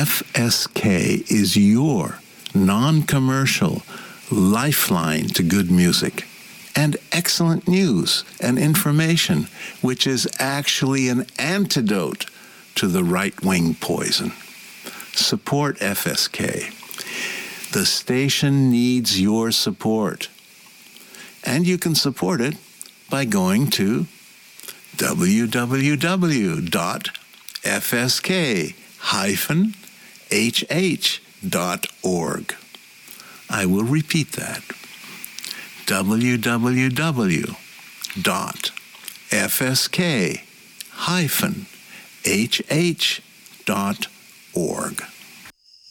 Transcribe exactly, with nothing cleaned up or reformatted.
F S K is your non-commercial lifeline to good music and excellent news and information, which is actually an antidote to the right-wing poison. Support F S K. The station needs your support. And you can support it by going to w w w dot f s k dash h h dot org. I will repeat that. w w w dot f s k dash h h dot org.